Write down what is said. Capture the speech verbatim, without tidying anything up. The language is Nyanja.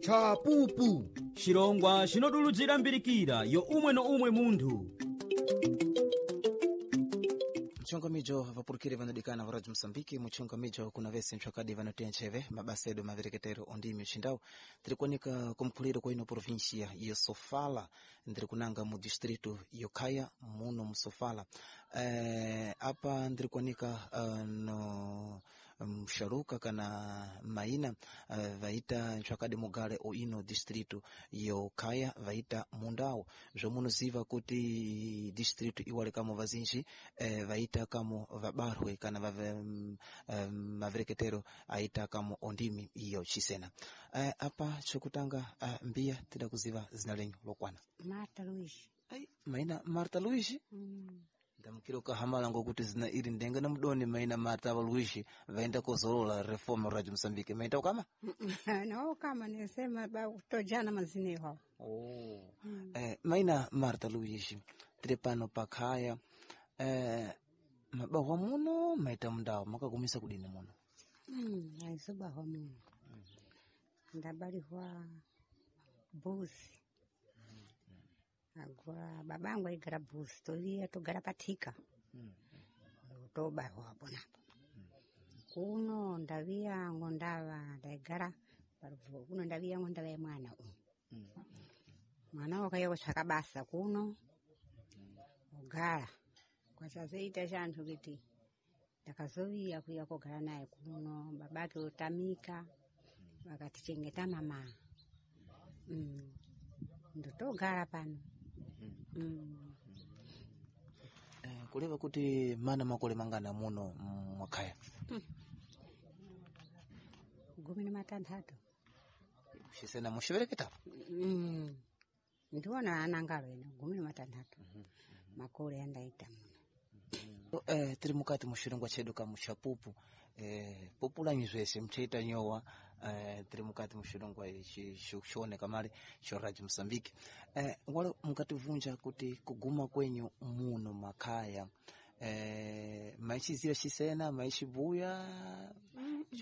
chapupu Shilongwa shinoduluzira mbirikira yo umwe no umwe munthu. Mchongamijo vapurukire vanodikana varaji Msambiki. Mchongamijo kuna vesi mchokadi vanotia ncheve mabasedo mavereketero ondimi uchindau tirikuonika kumkuliro kwa ino provinsia ya Sofala ndirikunanga mu distrito yokaya muno msofala apa eh, ndirikuonika uh, no msharuka kana maina uh, vaita nchokadi mugale o ino distrito yokaya vaita mundao zomuno ziva kuti distrito iwale kamo vazinji eh, vaita kamo vabarwe kana vave um, um, mavereketero aita kamo ondimi iyo chisena apa uh, chokutanga uh, mbia tida kuziva zina lenyu lokwana. Marta Luiz. Ai maina Marta Luiz. Mm. Ndamukiro kahamala ngokuti zina iri ndenga na mdoni maina Marta Luiz vaenda kozolola reforma Radio Msambiki maita kama? No kama nisema ba utojana mazini hao. Oh. Mm. Eh maina Marta Luiz trepano pakaya eh mabawa muno maita mndao makakumisa kudini muno. Mm, aisoba ho muno. Mm. Ndabali kwa busi. Mm. Agora babangu aligara busi tolia togara patika. Mm. Toba ho hapo napo. Mm. Kuno ndavia ngondava ndagara paruvo kuno ndavia ngondava mwana u. Mm. Mwana wakayo chakabasa kuno. Mm. Ogara kwa chazeita chantu kiti ndakazovia kuya kogara naye kuno babake utamika vakatichengeta mama mm. ndotogara pano mm. eh, kuleva kuti mana makole mangana muno mwakaya mm. gumi na matandatu shisena mushivereketa mm. ndiona anangalo ino gumi na matandatu mm -hmm. makole andaita muno. Eh tiri mukati mushirongwa chedu kama chapupu eh popula nyizwese mcheita nyowa eh tiri mukati mushirongwa ichi shone kamale cho Radio Msambiki eh wale mukati vunja kuti kuguma kwenyu muno makaya eh maishi zira shisena maishi buya